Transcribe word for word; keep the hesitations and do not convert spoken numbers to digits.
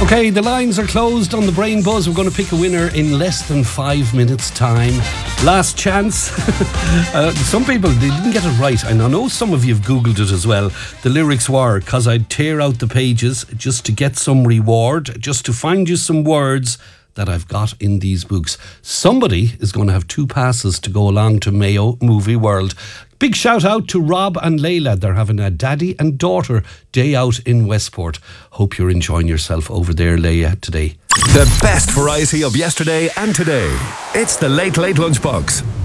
Okay, the lines are closed on the Brain Buzz. We're going to pick a winner in less than five minutes' time. Last chance. uh, some people, they didn't get it right. And I know some of you have Googled it as well. The lyrics were, because I'd tear out the pages just to get some reward, just to find you some words that I've got in these books. Somebody is going to have two passes to go along to Mayo Movie World. Big shout out to Rob and Layla. They're having a daddy and daughter day out in Westport. Hope you're enjoying yourself over there, Leia, today. The best variety of yesterday and today. It's the Late Late Lunchbox